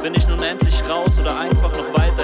Bin ich nun endlich raus oder einfach noch weiter